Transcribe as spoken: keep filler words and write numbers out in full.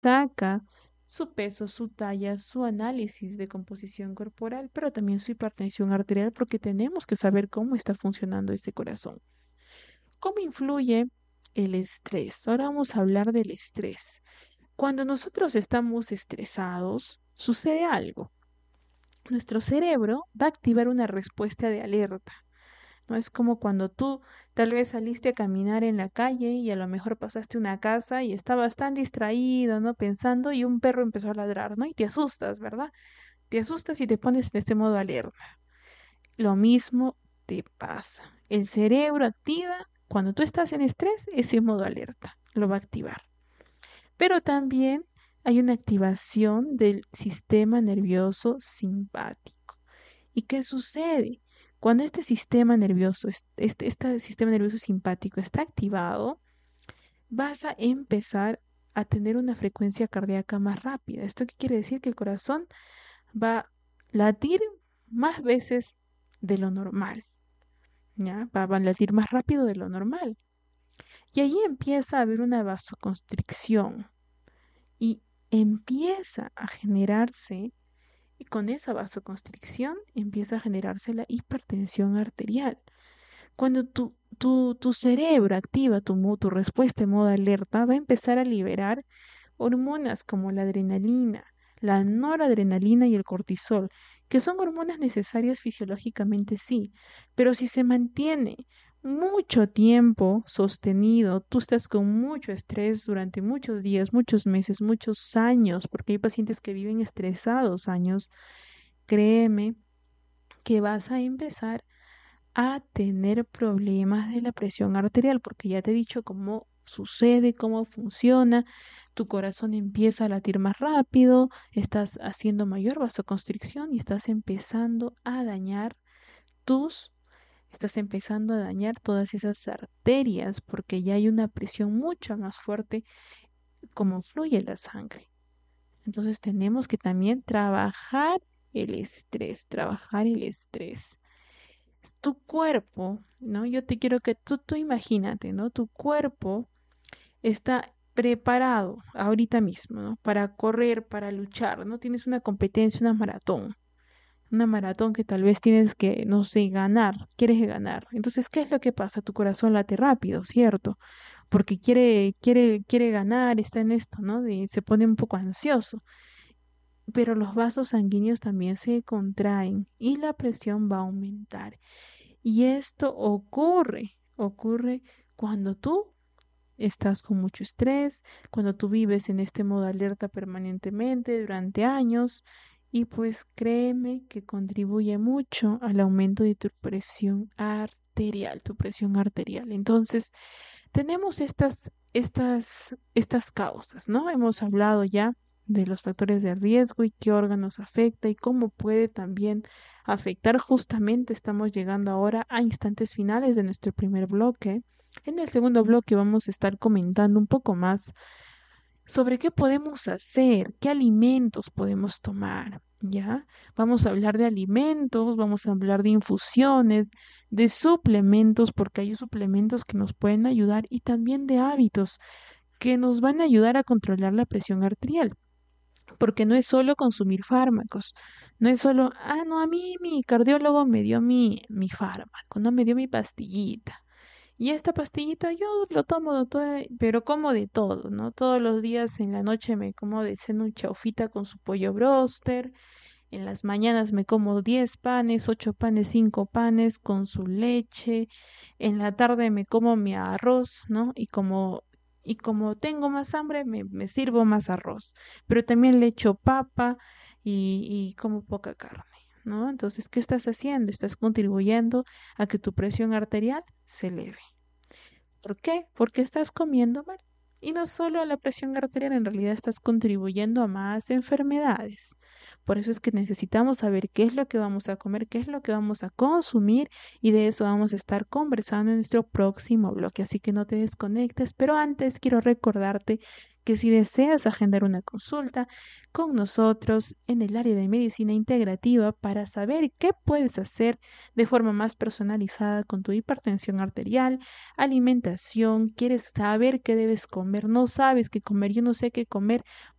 saca su peso, su talla, su análisis de composición corporal, pero también su hipertensión arterial, porque tenemos que saber cómo está funcionando este corazón. ¿Cómo influye el estrés? Ahora vamos a hablar del estrés. Cuando nosotros estamos estresados, sucede algo. Nuestro cerebro va a activar una respuesta de alerta. No es como cuando tú tal vez saliste a caminar en la calle y a lo mejor pasaste una casa y estabas tan distraído, ¿no? Pensando y un perro empezó a ladrar, ¿no? Y te asustas, ¿verdad? Te asustas y te pones en este modo alerta. Lo mismo te pasa. El cerebro activa cuando tú estás en estrés ese modo alerta. Lo va a activar. Pero también hay una activación del sistema nervioso simpático. ¿Y qué sucede? Cuando este sistema nervioso, este, este sistema nervioso simpático está activado, vas a empezar a tener una frecuencia cardíaca más rápida. ¿Esto qué quiere decir? Que el corazón va a latir más veces de lo normal, ¿ya? Va a latir más rápido de lo normal. Y allí empieza a haber una vasoconstricción y empieza a generarse, y con esa vasoconstricción empieza a generarse la hipertensión arterial. Cuando tu, tu, tu cerebro activa tu, mo- tu respuesta en modo alerta, va a empezar a liberar hormonas como la adrenalina, la noradrenalina y el cortisol, que son hormonas necesarias fisiológicamente, sí, pero si se mantiene mucho tiempo sostenido, tú estás con mucho estrés durante muchos días, muchos meses, muchos años, porque hay pacientes que viven estresados años, créeme que vas a empezar a tener problemas de la presión arterial, porque ya te he dicho cómo sucede, cómo funciona, tu corazón empieza a latir más rápido, estás haciendo mayor vasoconstricción y estás empezando a dañar tus, estás empezando a dañar todas esas arterias, porque ya hay una presión mucho más fuerte como fluye la sangre. Entonces tenemos que también trabajar el estrés, trabajar el estrés tu cuerpo, ¿no? Yo te quiero que tú, tú imagínate, ¿no? Tu cuerpo está preparado ahorita mismo, ¿no? Para correr, para luchar, ¿no? Tienes una competencia, una maratón, una maratón que tal vez tienes que, no sé, ganar, quieres ganar. Entonces, ¿qué es lo que pasa? Tu corazón late rápido, ¿cierto? Porque quiere, quiere, quiere ganar, está en esto, ¿no? De, se pone un poco ansioso. Pero los vasos sanguíneos también se contraen y la presión va a aumentar. Y esto ocurre, ocurre cuando tú estás con mucho estrés, cuando tú vives en este modo alerta permanentemente durante años y pues créeme que contribuye mucho al aumento de tu presión arterial, tu presión arterial. Entonces, tenemos estas, estas, estas causas, ¿no? Hemos hablado ya de los factores de riesgo y qué órganos afecta y cómo puede también afectar. Justamente estamos llegando ahora a instantes finales de nuestro primer bloque. En el segundo bloque vamos a estar comentando un poco más sobre qué podemos hacer, qué alimentos podemos tomar, ¿ya? Vamos a hablar de alimentos, vamos a hablar de infusiones, de suplementos, porque hay suplementos que nos pueden ayudar y también de hábitos que nos van a ayudar a controlar la presión arterial. Porque no es solo consumir fármacos, no es solo, ah, no, a mí mi cardiólogo me dio mi, mi fármaco, no me dio mi pastillita. Y esta pastillita yo lo tomo, doctora, pero como de todo, ¿no? Todos los días en la noche me como de cena un chaufita con su pollo broster, en las mañanas me como diez panes, ocho panes, cinco panes con su leche, en la tarde me como mi arroz, ¿no? Y como y como tengo más hambre, me, me sirvo más arroz, pero también le echo papa y, y como poca carne, ¿no? Entonces, ¿qué estás haciendo? Estás contribuyendo a que tu presión arterial se eleve. ¿Por qué? Porque estás comiendo mal. Y no solo a la presión arterial, en realidad estás contribuyendo a más enfermedades. Por eso es que necesitamos saber qué es lo que vamos a comer, qué es lo que vamos a consumir y de eso vamos a estar conversando en nuestro próximo bloque. Así que no te desconectes, pero antes quiero recordarte que si deseas agendar una consulta con nosotros en el área de medicina integrativa para saber qué puedes hacer de forma más personalizada con tu hipertensión arterial, alimentación, quieres saber qué debes comer, no sabes qué comer, yo no sé qué comer,